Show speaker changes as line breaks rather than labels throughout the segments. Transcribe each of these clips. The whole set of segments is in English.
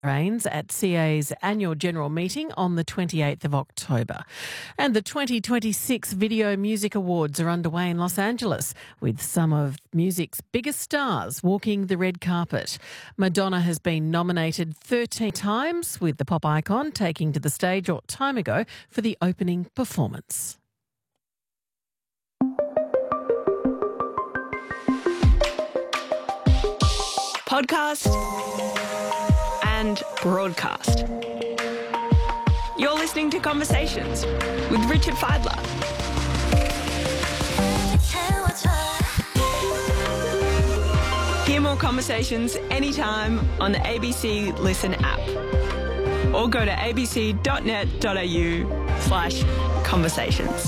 Rains at CA's annual general meeting on the 28th of October. And the 2026 Video Music Awards are underway in Los Angeles, with some of music's biggest stars walking the red carpet. Madonna has been nominated 13 times, with the pop icon taking to the stage a time ago for the opening performance.
Podcast and broadcast. You're listening to Conversations with Richard Fidler. Hear more conversations anytime on the ABC Listen app or go to abc.net.au/conversations.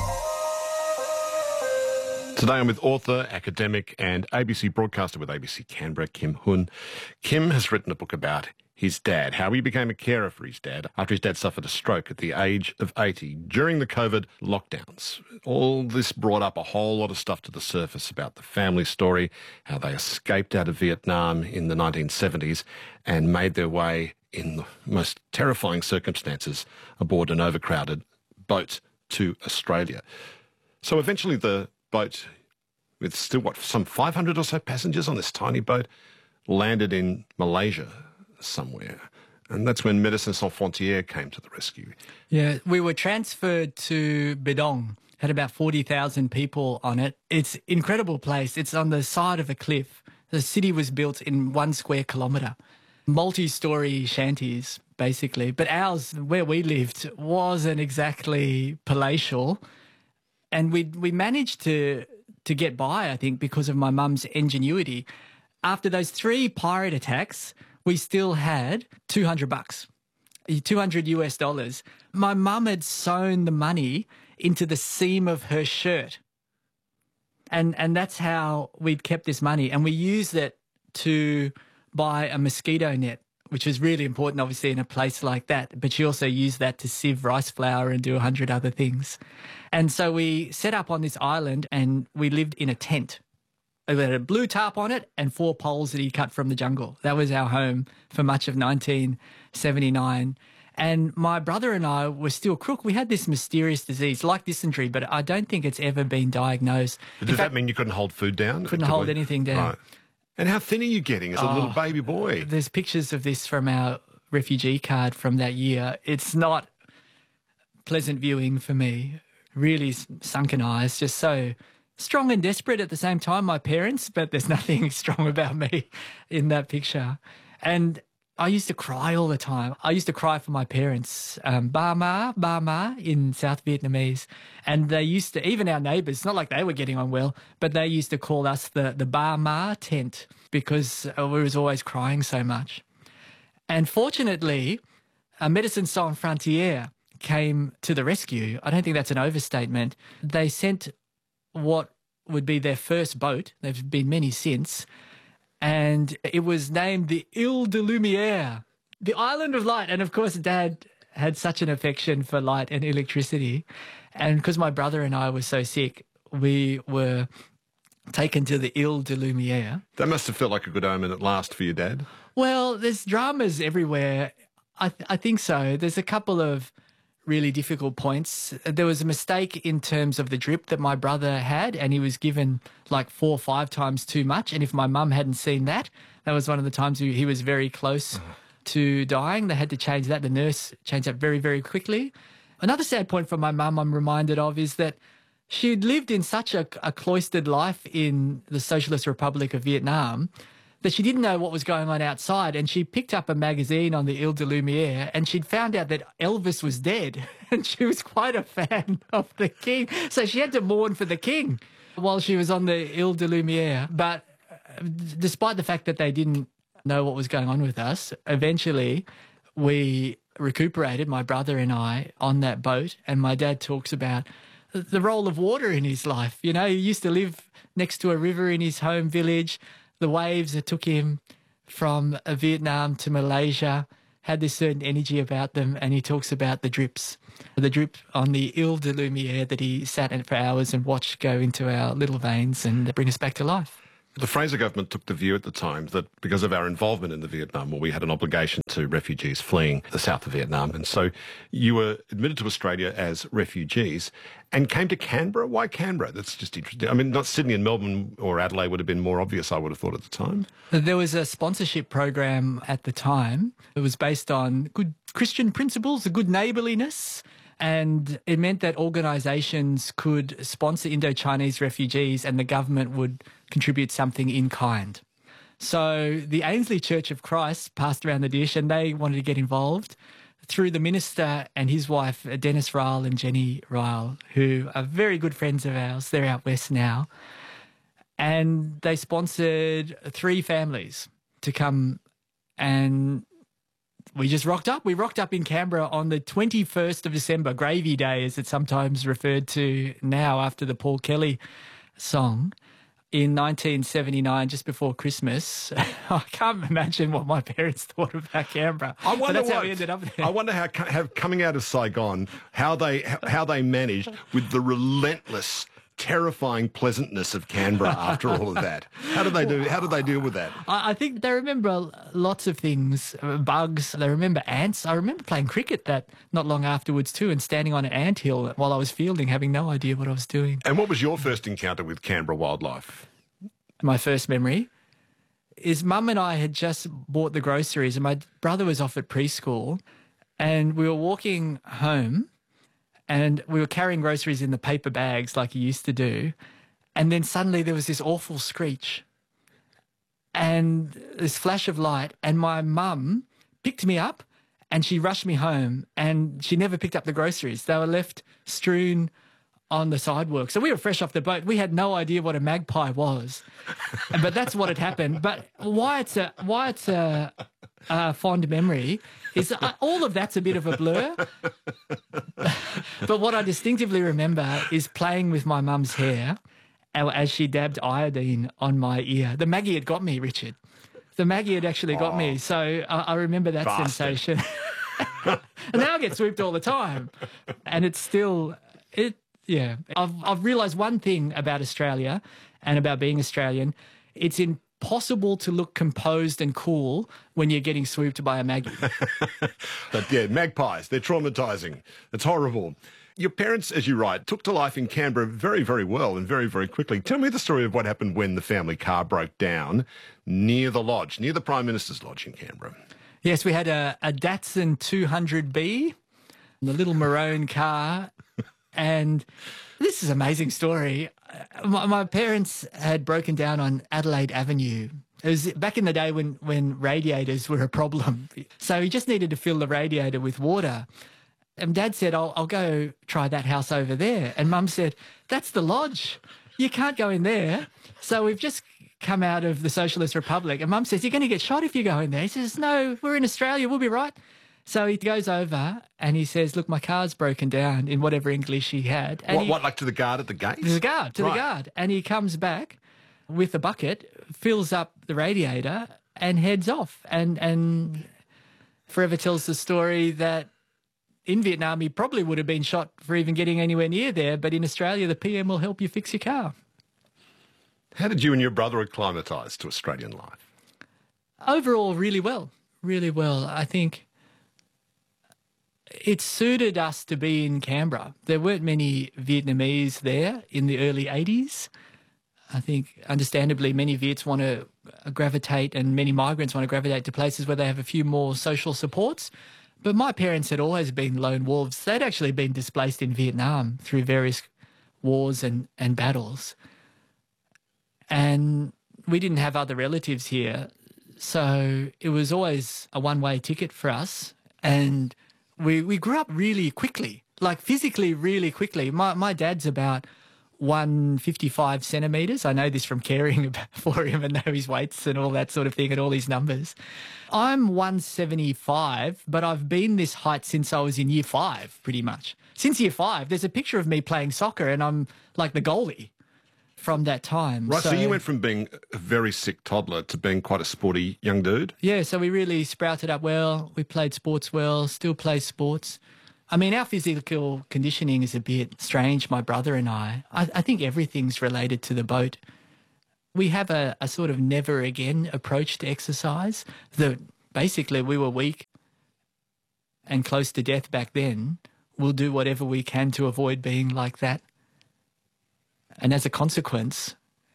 Today I'm with author, academic and ABC broadcaster with ABC Canberra, Kim Hun. Kim has written a book about his dad, how he became a carer for his dad after his dad suffered a stroke at the age of 80 during the COVID lockdowns. All this brought up a whole lot of stuff to the surface about the family story, how they escaped out of Vietnam in the 1970s and made their way in the most terrifying circumstances aboard an overcrowded boat to Australia. So eventually the boat, with still, some 500 or so passengers on this tiny boat, landed in Malaysia somewhere. And that's when Médecins Sans Frontières came to the rescue.
Yeah, we were transferred to Bedong. Had about 40,000 people on it. It's an incredible place. It's on the side of a cliff. The city was built in 1 square kilometre. Multi-storey shanties, basically. But ours, where we lived, wasn't exactly palatial. And we managed to get by, I think, because of my mum's ingenuity. After those 3 pirate attacks, we still had $200, $200 US. My mum had sewn the money into the seam of her shirt. And that's how we'd kept this money. And we used it to buy a mosquito net, which was really important, obviously, in a place like that. But she also used that to sieve rice flour and do 100 other things. And so we set up on this island and we lived in a tent. It had a blue tarp on it and 4 poles that he cut from the jungle. That was our home for much of 1979. And my brother and I were still crook. We had this mysterious disease like dysentery, but I don't think it's ever been diagnosed.
Did that mean you couldn't hold food down?
Couldn't hold anything down.
Right. And how thin are you getting as a little baby boy?
There's pictures of this from our refugee card from that year. It's not pleasant viewing for me. Really sunken eyes, just so strong and desperate at the same time, my parents, but there's nothing strong about me in that picture. And I used to cry all the time. I used to cry for my parents, ba ma in South Vietnamese. And they used to, even our neighbours, not like they were getting on well, but they used to call us the ba ma tent because we was always crying so much. And fortunately, Médecins Sans Frontières came to the rescue. I don't think that's an overstatement. They sent what would be their first boat. There've been many since. And it was named the Île de Lumière, the Island of Light. And of course, Dad had such an affection for light and electricity. And because my brother and I were so sick, we were taken to the Île de Lumière.
That must have felt like a good omen at last for your dad.
Well, there's dramas everywhere. I think so. There's a couple of really difficult points. There was a mistake in terms of the drip that my brother had, and he was given like 4 or 5 times too much. And if my mum hadn't seen that, that was one of the times he was very close to dying. They had to change that. The nurse changed that very, very quickly. Another sad point for my mum I'm reminded of is that she'd lived in such a cloistered life in the Socialist Republic of Vietnam that she didn't know what was going on outside, and she picked up a magazine on the Île de Lumière and she'd found out that Elvis was dead and she was quite a fan of the king. So she had to mourn for the king while she was on the Île de Lumière. But despite the fact that they didn't know what was going on with us, eventually we recuperated, my brother and I, on that boat. And my dad talks about the role of water in his life. You know, he used to live next to a river in his home village. The waves that took him from Vietnam to Malaysia had this certain energy about them, and he talks about the drip on the Île de Lumière that he sat in for hours and watched go into our little veins and bring us back to life.
The Fraser government took the view at the time that because of our involvement in the Vietnam War, we had an obligation to refugees fleeing the south of Vietnam. And so you were admitted to Australia as refugees and came to Canberra. Why Canberra? That's just interesting. I mean, not Sydney and Melbourne or Adelaide would have been more obvious, I would have thought at the time.
There was a sponsorship program at the time. It was based on good Christian principles, a good neighbourliness. And it meant that organisations could sponsor Indo-Chinese refugees and the government would contribute something in kind. So the Ainslie Church of Christ passed around the dish and they wanted to get involved through the minister and his wife, Dennis Ryle and Jenny Ryle, who are very good friends of ours. They're out west now. And they sponsored 3 families to come, and we just rocked up. We rocked up in Canberra on the 21st of December, Gravy Day, as it's sometimes referred to now after the Paul Kelly song, in 1979, just before Christmas. I can't imagine what my parents thought about Canberra.
I wonder
that's how we ended up there.
I wonder how coming out of Saigon, how they managed with the relentless, terrifying pleasantness of Canberra after all of that. How did they deal with that?
I think they remember lots of things, bugs. They remember ants. I remember playing cricket that not long afterwards too, and standing on an anthill while I was fielding, having no idea what I was doing.
And what was your first encounter with Canberra wildlife?
My first memory is Mum and I had just bought the groceries and my brother was off at preschool and we were walking home and we were carrying groceries in the paper bags like he used to do. And then suddenly there was this awful screech and this flash of light. And my mum picked me up and she rushed me home and she never picked up the groceries. They were left strewn on the sidewalk. So we were fresh off the boat. We had no idea what a magpie was. But that's what had happened. But why it's a fond memory is all of that's a bit of a blur. But what I distinctively remember is playing with my mum's hair as she dabbed iodine on my ear. The Maggie had got me, Richard. The Maggie had actually got me. So I remember that sensation. And now I get swooped all the time. And it's still... Yeah. I've realised one thing about Australia and about being Australian. It's impossible to look composed and cool when you're getting swooped by a Maggie.
But yeah, magpies, they're traumatising. It's horrible. Your parents, as you write, took to life in Canberra very, very well and very, very quickly. Tell me the story of what happened when the family car broke down near the lodge, near the Prime Minister's lodge in Canberra.
Yes, we had a Datsun 200B, the little maroon car. And this is an amazing story. My parents had broken down on Adelaide Avenue. It was back in the day when radiators were a problem. So he just needed to fill the radiator with water. And Dad said, I'll go try that house over there. And Mum said, that's the lodge. You can't go in there. So we've just come out of the Socialist Republic. And Mum says, you're going to get shot if you go in there. He says, no, we're in Australia. We'll be right. So he goes over and he says, look, my car's broken down, in whatever English he had. And
what, like to the guard at the gate?
To the guard, the guard. And he comes back with a bucket, fills up the radiator and heads off. And forever tells the story that in Vietnam he probably would have been shot for even getting anywhere near there, but in Australia the PM will help you fix your car.
How did you and your brother acclimatise to Australian life?
Overall, really well. Really well. I think it suited us to be in Canberra. There weren't many Vietnamese there in the early 80s. I think, understandably, many Viets want to gravitate and many migrants want to gravitate to places where they have a few more social supports. But my parents had always been lone wolves. They'd actually been displaced in Vietnam through various wars and battles. And we didn't have other relatives here. So it was always a one-way ticket for us. And we grew up really quickly, like physically really quickly. My dad's about 155 centimetres. I know this from caring for him and know his weights and all that sort of thing and all his numbers. I'm 175, but I've been this height since I was in year 5, pretty much. Since year 5, there's a picture of me playing soccer and I'm like the goalie from that time.
Right, so you went from being a very sick toddler to being quite a sporty young dude?
Yeah, so we really sprouted up well. We played sports well, still play sports. I mean, our physical conditioning is a bit strange, my brother and I. I think everything's related to the boat. We have a sort of never again approach to exercise that basically we were weak and close to death back then. We'll do whatever we can to avoid being like that. And as a consequence,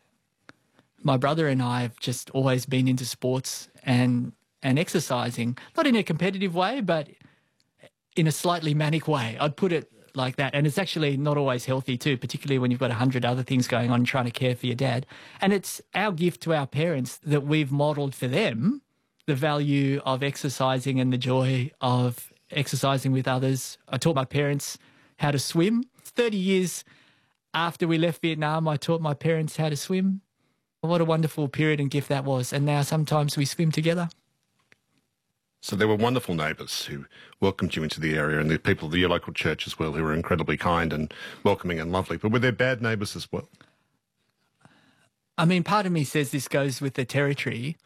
my brother and I have just always been into sports and exercising, not in a competitive way, but in a slightly manic way. I'd put it like that. And it's actually not always healthy too, particularly when you've got 100 other things going on and trying to care for your dad. And it's our gift to our parents that we've modelled for them the value of exercising and the joy of exercising with others. I taught my parents how to swim. 30 years after we left Vietnam, I taught my parents how to swim. What a wonderful period and gift that was. And now sometimes we swim together.
So there were wonderful neighbours who welcomed you into the area, and the people of your local church as well, who were incredibly kind and welcoming and lovely. But were there bad neighbours as well?
I mean, part of me says this goes with the territory.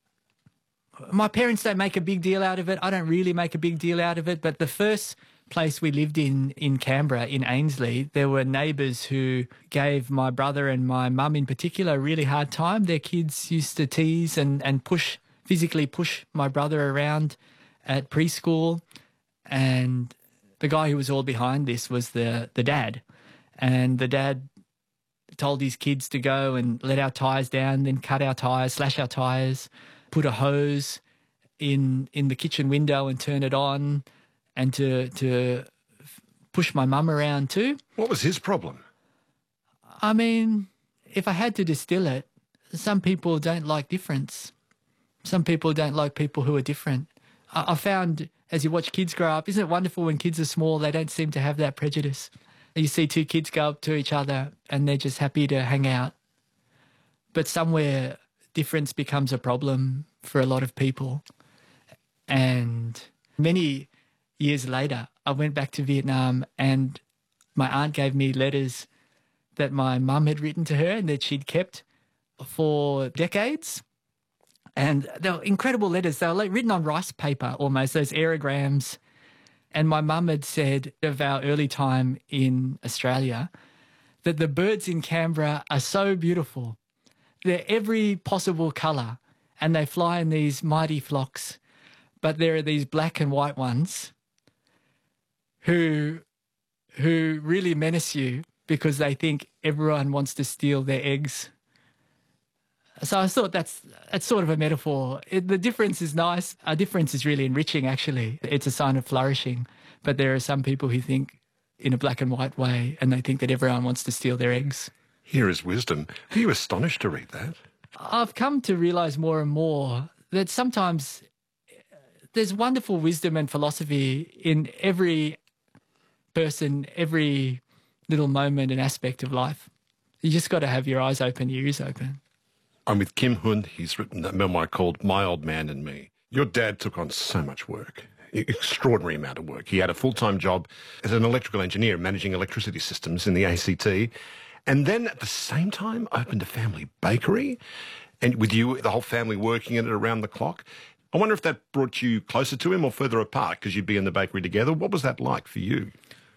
My parents don't make a big deal out of it. I don't really make a big deal out of it. But the first place we lived in Canberra, in Ainslie, there were neighbours who gave my brother and my mum in particular a really hard time. Their kids used to tease and physically push my brother around at preschool. And the guy who was all behind this was the dad. And the dad told his kids to go and let our tyres down, then cut our tyres, slash our tyres, put a hose in the kitchen window and turn it on, and to push my mum around too.
What was his problem?
I mean, if I had to distill it, some people don't like difference. Some people don't like people who are different. I found as you watch kids grow up, isn't it wonderful when kids are small, they don't seem to have that prejudice. You see two kids go up to each other and they're just happy to hang out. But somewhere difference becomes a problem for a lot of people. And many years later, I went back to Vietnam and my aunt gave me letters that my mum had written to her and that she'd kept for decades. And they were incredible letters. They were like written on rice paper almost, those aerograms. And my mum had said of our early time in Australia that the birds in Canberra are so beautiful. They're every possible colour and they fly in these mighty flocks. But there are these black and white ones who really menace you because they think everyone wants to steal their eggs. So I thought that's sort of a metaphor. The difference is nice. Our difference is really enriching, actually. It's a sign of flourishing. But there are some people who think in a black and white way and they think that everyone wants to steal their eggs.
Here is wisdom. Are you astonished to read that?
I've come to realise more and more that sometimes there's wonderful wisdom and philosophy in every person, every little moment and aspect of life. You just got to have your eyes open, your ears open.
I'm with Kim Hun. He's written a memoir called My Old Man and Me. Your dad took on so much work, extraordinary amount of work. He had a full-time job as an electrical engineer managing electricity systems in the ACT, and then at the same time opened a family bakery, and with you, the whole family working in it around the clock. I wonder if that brought you closer to him or further apart because you'd be in the bakery together. What was that like for you?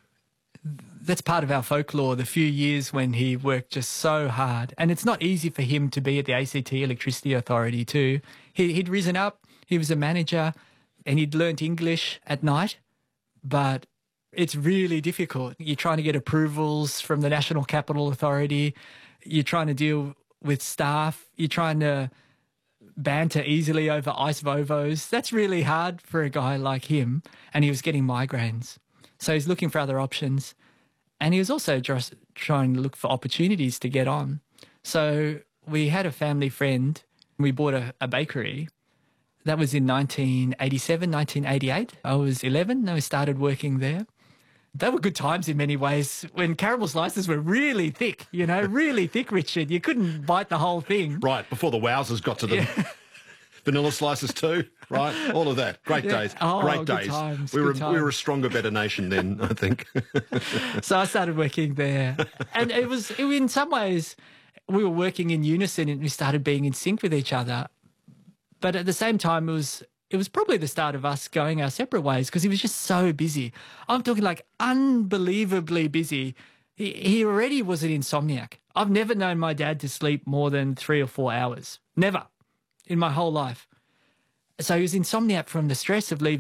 That's part of our folklore, the few years when he worked just so hard. And it's not easy for him to be at the ACT Electricity Authority too. He'd risen up, he was a manager, and he'd learnt English at night. But it's really difficult. You're trying to get approvals from the National Capital Authority. You're trying to deal with staff. You're trying to banter easily over ice vovos. That's really hard for a guy like him. And he was getting migraines. So he's looking for other options. And he was also just trying to look for opportunities to get on. So we had a family friend. We bought a bakery. That was in 1987, 1988. I was 11 and we started working there. They were good times in many ways when caramel slices were really thick, really thick, Richard. You couldn't bite the whole thing.
Right, before the wowzers got to them. Yeah. Vanilla slices too, right? All of that. Great days.
Oh,
great
good
days.
Times,
we
good times.
were a stronger, better nation then, I think.
So I started working there. And it was in some ways, we were working in unison and we started being in sync with each other. But at the same time, it was probably the start of us going our separate ways because he was just so busy. I'm talking like unbelievably busy. He already was an insomniac. I've never known my dad to sleep more than 3 or 4 hours. Never in my whole life. So he was insomniac from the stress of leaving